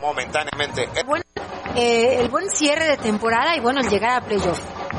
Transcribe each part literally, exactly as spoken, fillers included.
momentáneamente. El buen, eh, el buen cierre de temporada y bueno, el llegar a playoff.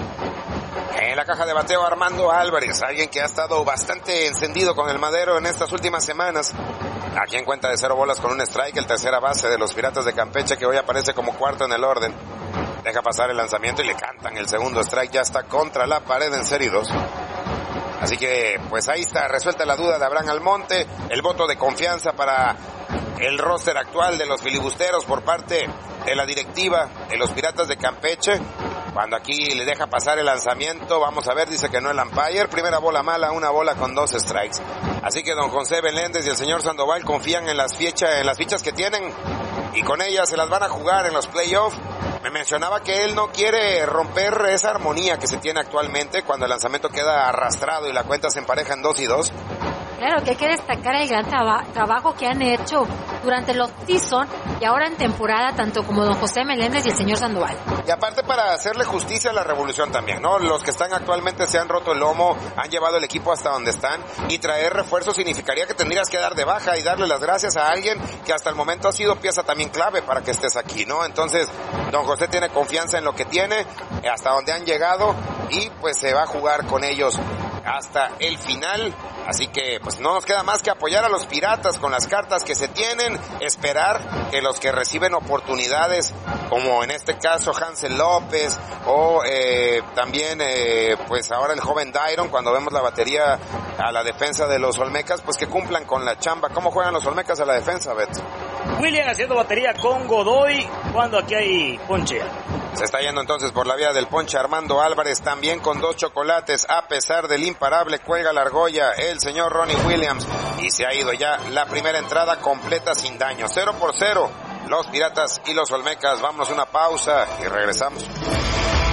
En la caja de bateo, Armando Álvarez, alguien que ha estado bastante encendido con el madero en estas últimas semanas. Aquí en cuenta de cero bolas con un strike, el tercera base de los Piratas de Campeche, que hoy aparece como cuarto en el orden. Deja pasar el lanzamiento y le cantan el segundo strike, ya está contra la pared en serie dos. Así que, pues ahí está resuelta la duda de Abraham Almonte, el voto de confianza para el roster actual de los filibusteros por parte de la directiva de los Piratas de Campeche. Cuando aquí le deja pasar el lanzamiento, vamos a ver, dice que no el umpire, primera bola mala, una bola con dos strikes. Así que don José Beléndez y el señor Sandoval confían en las fichas, en las fichas que tienen y con ellas se las van a jugar en los playoffs. Me mencionaba que él no quiere romper esa armonía que se tiene actualmente cuando el lanzamiento queda arrastrado y la cuenta se empareja en dos y dos. Claro que hay que destacar el gran traba- trabajo que han hecho durante los season y ahora en temporada, tanto como don José Meléndez y el señor Sandoval. Y aparte para hacerle justicia a la Revolución también, ¿no? Los que están actualmente se han roto el lomo, han llevado el equipo hasta donde están, y traer refuerzos significaría que tendrías que dar de baja y darle las gracias a alguien que hasta el momento ha sido pieza también clave para que estés aquí, ¿no? Entonces, don José tiene confianza en lo que tiene, hasta donde han llegado, y pues se va a jugar con ellos hasta el final. Así que pues no nos queda más que apoyar a los Piratas con las cartas que se tienen, esperar que los que reciben oportunidades, como en este caso Hansel López o eh, también eh, pues ahora el joven Dairon, cuando vemos la batería a la defensa de los Olmecas, pues que cumplan con la chamba. ¿Cómo juegan los Olmecas a la defensa, Bet? William haciendo batería con Godoy cuando aquí hay ponche. Se está yendo entonces por la vía del ponche Armando Álvarez, también con dos chocolates, a pesar del imparable cuelga la argolla el señor Ronnie Williams, y se ha ido ya la primera entrada completa sin daño. Cero por cero, los Piratas y los Olmecas. Vámonos a una pausa y regresamos.